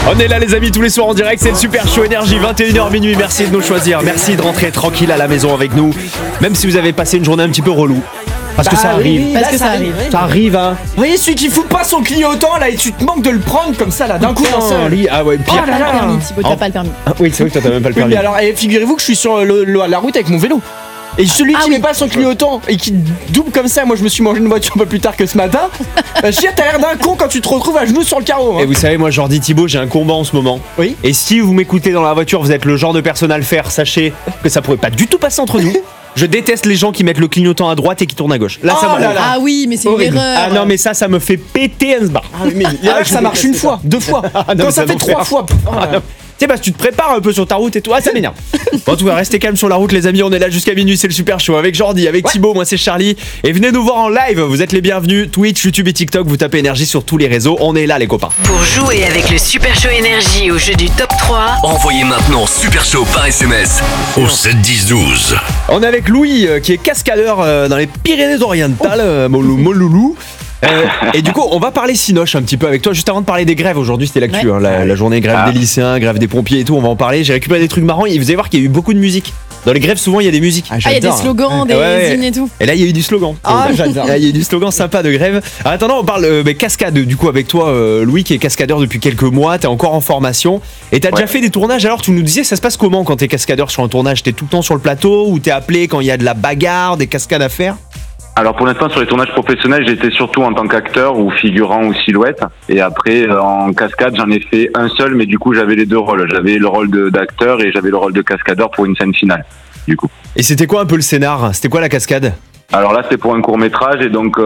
On est là les amis tous les soirs en direct, c'est le Super Show Énergie, 21h minuit, merci de nous choisir, merci de rentrer tranquille à la maison avec nous, même si vous avez passé une journée un petit peu relou. Parce que ça arrive. Oui, parce que ça arrive. Ça arrive, hein. Vous voyez celui qui fout pas son clignotant là et tu te manques de le prendre comme ça là d'un coup d'un seul. Ah ouais, pire. Oh là là. Thibaut, t'as pas le permis. Ah, oui, c'est vrai que toi t'as même pas le Oui, permis. mais alors figurez-vous que je suis sur la route avec mon vélo. Et celui qui met pas son clignotant et qui double comme ça, moi je me suis mangé une voiture un peu plus tard que ce matin. Je dis, t'as l'air d'un con quand tu te retrouves à genoux sur le carreau. Hein. Et vous savez, moi Jordi Thibaut, j'ai un combat en ce moment. Oui. Et si vous m'écoutez dans la voiture, vous êtes le genre de personne à le faire, sachez que ça pourrait pas du tout passer entre nous. Je déteste les gens qui mettent le clignotant à droite et qui tournent à gauche. Là, ça m'arrive. Ah oui, mais c'est une Horrible. erreur. Ah non, mais ça me fait péter un sbar. Ah, mais ça marche une fois, deux fois. Ah non, Quand mais ça fait l'enfer. 3 fois. Ah non. Tu sais, parce que tu te prépares un peu sur ta route et tout. Ah, ça m'énerve. Bon, en tout cas, restez calme sur la route, les amis. On est là jusqu'à minuit. C'est le Super Show avec Jordi, avec Thibaut. Moi, c'est Charlie. Et venez nous voir en live. Vous êtes les bienvenus. Twitch, YouTube et TikTok. Vous tapez énergie sur tous les réseaux. On est là, les copains. Pour jouer avec le Super Show Énergie au jeu du top 3, Envoyez maintenant Super Show par SMS au 7 10 12. On est avec Louis, qui est cascadeur dans les Pyrénées-Orientales. Mon loulou. Et du coup, on va parler Cinoche un petit peu avec toi. Juste avant de parler des grèves, aujourd'hui c'était l'actu, Ouais. hein, la journée grève des lycéens, grève des pompiers et tout. On va en parler. J'ai récupéré des trucs marrants. Et vous allez voir qu'il y a eu beaucoup de musique. Dans les grèves, souvent il y a des musiques. Ah, il y a des slogans, des Ouais. hymnes et tout. Et là, il y a eu du slogan. Ah, j'adore. Il y a eu du slogan sympa de grève. En attendant, on parle cascade du coup avec toi, Louis, qui est cascadeur depuis quelques mois. T'es encore en formation et t'as déjà fait des tournages. Alors, tu nous disais, ça se passe comment quand t'es cascadeur sur un tournage? T'es tout le temps sur le plateau ou t'es appelé quand il y a de la bagarre, des cascades à faire? Alors pour l'instant sur les tournages professionnels j'étais surtout en tant qu'acteur ou figurant ou silhouette et après en cascade j'en ai fait un seul mais du coup j'avais les deux rôles, j'avais le rôle d'acteur et j'avais le rôle de cascadeur pour une scène finale du coup. Et c'était quoi un peu le scénar? C'était quoi la cascade? Alors là c'était pour un court-métrage et donc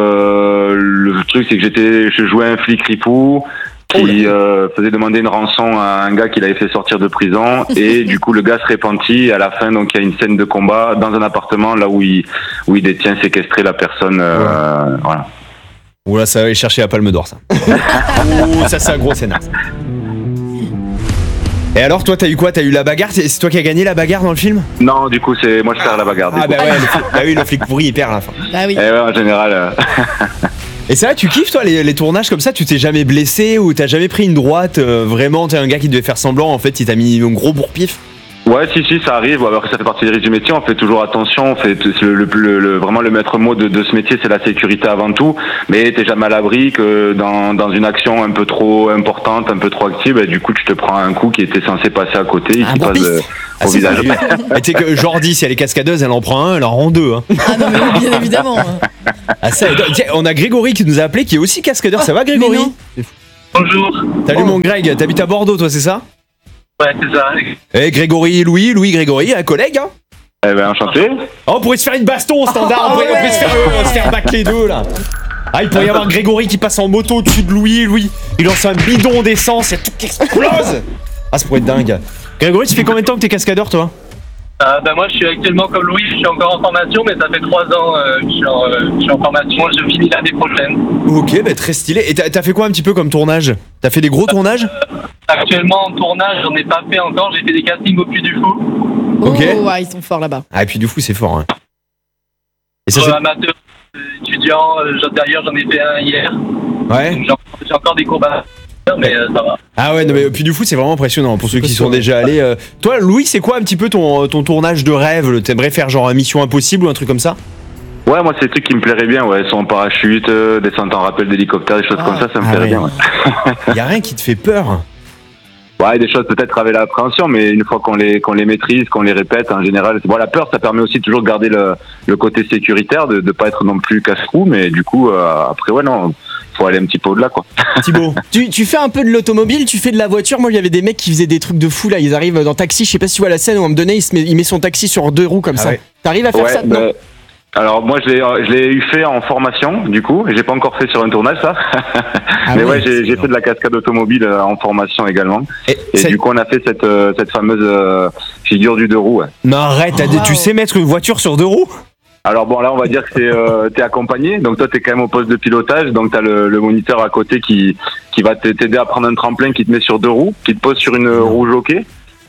le truc c'est que je jouais un flic ripou qui faisait demander une rançon à un gars qu'il avait fait sortir de prison et du coup le gars se repentit et à la fin donc il y a une scène de combat dans un appartement là où il détient séquestré la personne voilà. Oula, ça va aller chercher la palme d'or, ça. Ouh, ça c'est un gros scénar. Et alors, toi, t'as eu quoi? T'as eu la bagarre? C'est toi qui as gagné la bagarre dans le film? Non, du coup, c'est moi je perds la bagarre. Ah bah ouais, le flic pourri, il perd à la fin. Bah oui. Et ouais, en général. Et c'est vrai, tu kiffes toi les tournages comme ça? Tu t'es jamais blessé ou t'as jamais pris une droite? Vraiment, t'es un gars qui devait faire semblant, en fait, il t'a mis un gros bourre-pif? Ouais, si, ça arrive. Alors ça fait partie des risques du métier. On fait toujours attention. On fait vraiment le maître mot de ce métier, c'est la sécurité avant tout. Mais t'es jamais à l'abri que dans une action un peu trop importante, un peu trop active, et du coup tu te prends un coup qui était censé passer à côté et qui passe au visage. Tu sais que Jordi, si elle est cascadeuse, elle en prend un, elle en rend deux. Hein. Ah non, mais oui, bien évidemment. Ah, ça, tiens, on a Grégory qui nous a appelé, qui est aussi cascadeur. Ça va, Grégory? Bonjour. Salut mon Greg, t'habites à Bordeaux, toi, c'est ça? Ouais, c'est ça. Eh, Grégory, Louis, Grégory, un collègue, hein? Eh ben, enchanté. Oh, on pourrait se faire une baston au standard, on pourrait se faire battre les deux, là. Ah, il pourrait y avoir Grégory qui passe en moto au-dessus de Louis, il lance un bidon d'essence et tout qui explose. Ah, ça pourrait être dingue. Grégory, tu fais combien de temps que t'es cascadeur, toi? Ben moi, je suis actuellement comme Louis, je suis encore en formation, mais ça fait 3 ans que je suis en formation, je finis l'année prochaine. Ok, bah très stylé. Et t'as fait quoi un petit peu comme tournage? T'as fait des gros tournages? Actuellement, en tournage, j'en ai pas fait encore, j'ai fait des castings au Puy du Fou. Ok. Oh, ouais, ils sont forts là-bas. Ah, et puis du coup, c'est fort, hein. Et ça, Pour amateur, étudiant, d'ailleurs, j'en ai fait un hier. Ouais. Donc, j'ai encore des combats, mais ça va. Ah ouais, non, mais puis du coup, c'est vraiment impressionnant pour ceux qui sont déjà allés. Toi, Louis, c'est quoi un petit peu ton tournage de rêve? T'aimerais faire genre un Mission Impossible ou un truc comme ça? Ouais, moi c'est des trucs qui me plairaient bien, ouais, son parachute, descente en rappel d'hélicoptère, des choses comme ça me plairait bien. Ouais. Y a rien qui te fait peur? Ouais, des choses peut-être avec l'appréhension, mais une fois qu'on les maîtrise, qu'on les répète, en général, bon, la peur, ça permet aussi toujours de garder le côté sécuritaire, de pas être non plus casse-cou, mais du coup, après, ouais, non, faut aller un petit peu au-delà, quoi. Thibaut. Tu fais un peu de l'automobile, tu fais de la voiture. Moi, il y avait des mecs qui faisaient des trucs de fou là. Ils arrivent dans taxi. Je sais pas si tu vois la scène où à un moment donné, il met son taxi sur 2 roues comme ça. Ouais. T'arrives à faire ça? Non. Alors moi je l'ai eu fait en formation du coup, et j'ai pas encore fait sur un tournage ça. Mais ouais, j'ai fait de la cascade automobile en formation également. Et du coup on a fait cette fameuse figure du 2 roues. Ouais. Non arrête, tu sais mettre une voiture sur 2 roues? Alors bon là on va dire que t'es accompagné, donc toi t'es quand même au poste de pilotage, donc t'as le moniteur à côté qui va t'aider à prendre un tremplin qui te met sur 2 roues, qui te pose sur une roue jockey.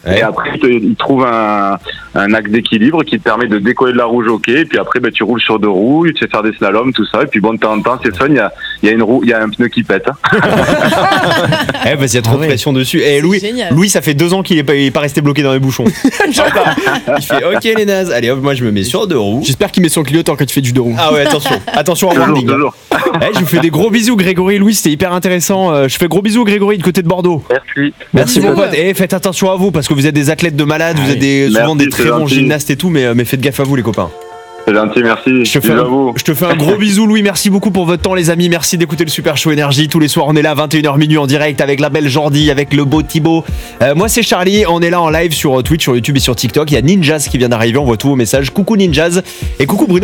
Ouais. Et après, il trouve un axe d'équilibre qui te permet de décoller de la roue jockey. Et puis après, tu roules sur 2 roues, tu sais faire des slaloms, tout ça. Et puis bon, de temps en temps, c'est fun, il y a un pneu qui pète. Hein. Eh, parce qu'il y a trop de pression dessus. Et Louis, ça fait 2 ans qu'il est pas resté bloqué dans les bouchons. Il fait OK les nazes. Allez hop, moi je me mets sur 2 roues. J'espère qu'il met son clignotant quand tu fais du 2 roues. Ah ouais, attention en warning. Toujours. Je vous fais des gros bisous Grégory et Louis, c'était hyper intéressant. Je fais gros bisous Grégory de côté de Bordeaux. Merci mon pote. Et faites attention à vous parce que vous êtes des athlètes de malades, vous êtes souvent des très bons gymnastes et tout, mais faites gaffe à vous les copains. C'est gentil, merci. Je te fais un gros bisou Louis, merci beaucoup pour votre temps les amis, merci d'écouter le Super Show Énergie. Tous les soirs on est là 21h minuit en direct avec la belle Jordi, avec le beau Thibaut. Moi c'est Charlie, on est là en live sur Twitch, sur YouTube et sur TikTok. Il y a Ninjas qui vient d'arriver, on voit tous vos messages. Coucou Ninjas et coucou Bruno.